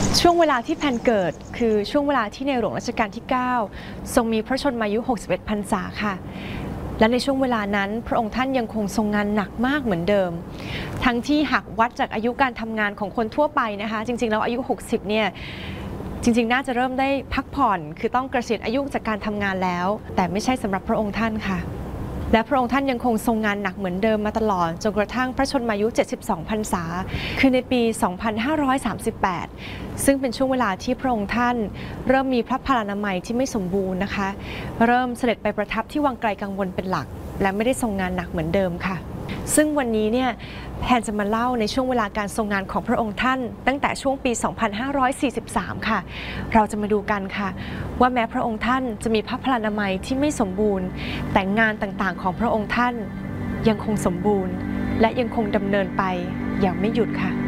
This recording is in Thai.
ช่วงเวลาที่แพนเกิดคือช่วงเวลาที่ในหลวงรัชกาลที่ 9 ทรงมีพระชนมายุ 61 พรรษาค่ะและในช่วงเวลานั้นพระองค์ท่านยังคงทรงงานหนักมากเหมือนเดิมทั้งที่หากวัดจากอายุการทำงานของคนทั่วไปนะคะจริงๆแล้วอายุ 60 เนี่ยจริงๆน่าจะเริ่มได้พักผ่อนคือต้องเกษียณอายุจากการทำงานแล้วแต่ไม่ใช่สำหรับพระองค์ท่านค่ะและพระองค์ท่านยังคงทรงงานหนักเหมือนเดิมมาตลอดจนกระทั่งพระชนมายุ 72 พรรษาคือในปี 2538 ซึ่งเป็นช่วงเวลาที่พระองค์ท่านเริ่มมีพระพลานามัยที่ไม่สมบูรณ์นะคะเริ่มเสด็จไปประทับที่วังไกลกังวลเป็นหลักและไม่ได้ทรงงานหนักเหมือนเดิมค่ะซึ่งวันนี้เนี่ยแพนจะมาเล่าในช่วงเวลาการทรงงานของพระองค์ท่านตั้งแต่ช่วงปี 2543 ค่ะเราจะมาดูกันค่ะว่าแม้พระองค์ท่านจะมีพระพลานามัยที่ไม่สมบูรณ์แต่งานต่างๆของพระองค์ท่านยังคงสมบูรณ์และยังคงดำเนินไปอย่างไม่หยุดค่ะ